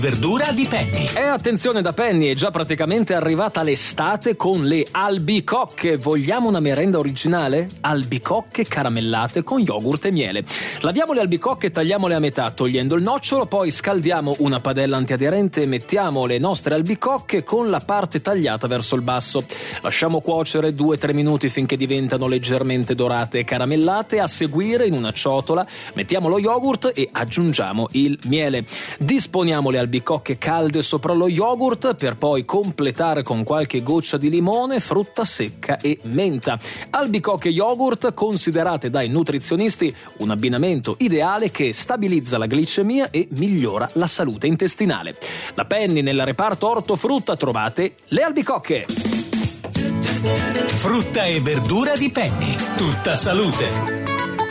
Verdura di Penny. E attenzione, da Penny è già praticamente arrivata l'estate con le albicocche. Vogliamo una merenda originale? Albicocche caramellate con yogurt e miele. Laviamo le albicocche e tagliamole a metà, togliendo il nocciolo, poi scaldiamo una padella antiaderente e mettiamo le nostre albicocche con la parte tagliata verso il basso. Lasciamo cuocere 2-3 minuti finché diventano leggermente dorate e caramellate. A seguire, in una ciotola, mettiamo lo yogurt e aggiungiamo il miele. Disponiamo le albicocche calde sopra lo yogurt per poi completare con qualche goccia di limone, frutta secca e menta. Albicocche e yogurt considerate dai nutrizionisti un abbinamento ideale che stabilizza la glicemia e migliora la salute intestinale. Da Penny, nel reparto ortofrutta, trovate le albicocche. Frutta e verdura di Penny. Tutta salute.